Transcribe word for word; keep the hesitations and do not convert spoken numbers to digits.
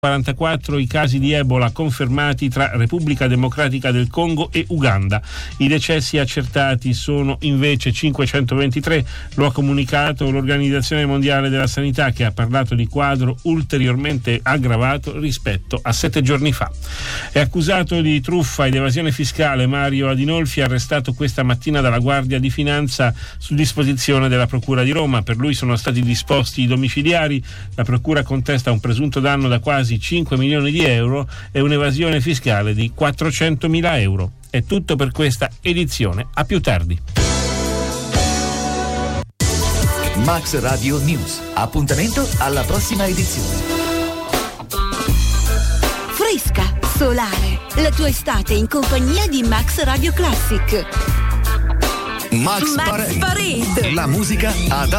quarantaquattro i casi di Ebola confermati tra Repubblica Democratica del Congo e Uganda. I decessi accertati sono invece cinquecentoventitré, lo ha comunicato l'Organizzazione Mondiale della Sanità, che ha parlato di quadro ulteriormente aggravato rispetto a sette giorni fa. È accusato di truffa ed evasione fiscale Mario Adinolfi, arrestato questa mattina dalla Guardia di Finanza su disposizione della Procura di Roma. Per lui sono stati disposti i domiciliari. La Procura contesta un presunto danno da quasi cinque milioni di euro e un'evasione fiscale di quattrocentomila euro. È tutto per questa edizione, a più tardi. Max Radio News. Appuntamento alla prossima edizione. Fresca, solare, la tua estate in compagnia di Max Radio Classic. Max, Max Parade. Parade. La musica ad